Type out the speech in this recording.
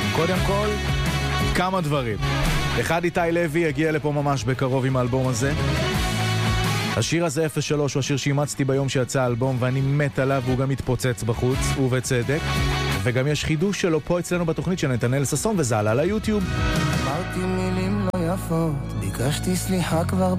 קודם כל, כמה דברים. אחד, איתי לוי הגיע לפה ממש בקרוב עם האלבום הזה. השיר הזה 03 הוא השיר שאימצתי ביום שיצא האלבום, ואני מת עליו, והוא גם מתפוצץ בחוץ, ובצדק. וגם יש חידוש שלו פה אצלנו בתוכנית של נתנאל ששון, וזה עלה ליוטיוב. אמרתי מילים לא יפות, ביקשתי סליחה כבר